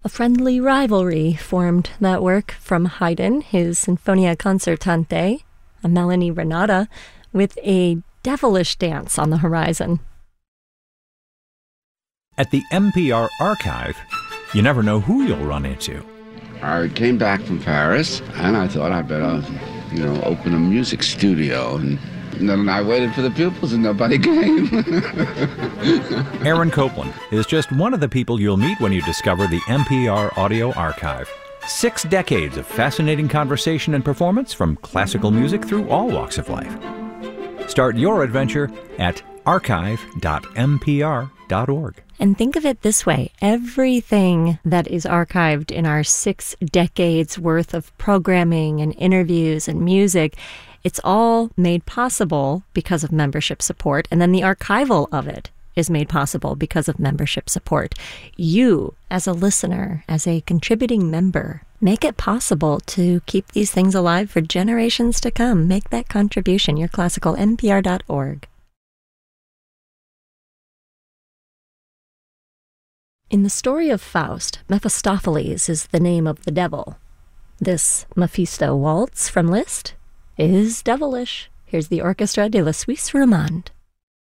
A friendly rivalry formed that work from Haydn, his Sinfonia Concertante, a Melanie Renata, with a devilish dance on the horizon. At the NPR archive, you never know who you'll run into. I came back from Paris, and I thought I'd better, open a music studio. And then I waited for the pupils, and nobody came. Aaron Copland is just one of the people you'll meet when you discover the NPR Audio Archive. 6 decades of fascinating conversation and performance from classical music through all walks of life. Start your adventure at archive.npr.org. And think of it this way. Everything that is archived in our 6 decades worth of programming and interviews and music, it's all made possible because of membership support. And then the archival of it is made possible because of membership support. You, as a listener, as a contributing member, make it possible to keep these things alive for generations to come. Make that contribution. YourClassicalNPR.org. In the story of Faust, Mephistopheles is the name of the devil. This Mephisto waltz from Liszt is devilish. Here's the Orchestra de la Suisse Romande.